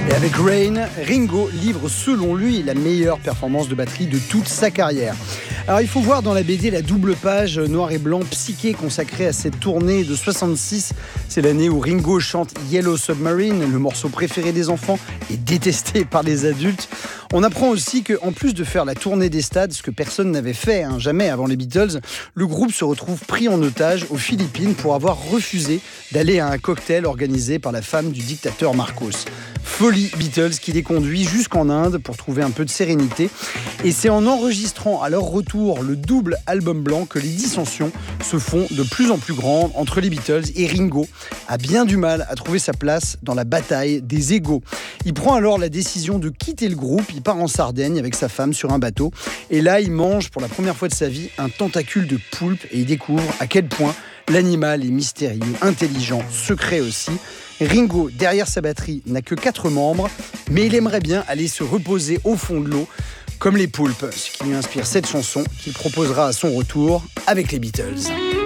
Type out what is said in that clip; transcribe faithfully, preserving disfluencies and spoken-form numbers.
Et avec Rain, Ringo livre selon lui la meilleure performance de batterie de toute sa carrière. Alors il faut voir dans la B D la double page noir et blanc psyché consacrée à cette tournée de soixante-six. C'est l'année où Ringo chante Yellow Submarine, le morceau préféré des enfants et détesté par les adultes. On apprend aussi qu'en plus de faire la tournée des stades, ce que personne n'avait fait, hein, jamais avant les Beatles, le groupe se retrouve pris en otage aux Philippines pour avoir refusé d'aller à un cocktail organisé par la femme du dictateur Marcos. Folie Beatles qui les conduit jusqu'en Inde pour trouver un peu de sérénité. Et c'est en enregistrant à leur retour le double album blanc que les dissensions se font de plus en plus grandes entre les Beatles, et Ringo a bien du mal à trouver sa place dans la bataille des égos. Il prend alors la décision de quitter le groupe, il part en Sardaigne avec sa femme sur un bateau et là il mange pour la première fois de sa vie un tentacule de poulpe et il découvre à quel point l'animal est mystérieux, intelligent, secret aussi. Ringo, derrière sa batterie, n'a que quatre membres, mais il aimerait bien aller se reposer au fond de l'eau, comme les poulpes, ce qui lui inspire cette chanson qu'il proposera à son retour avec les Beatles.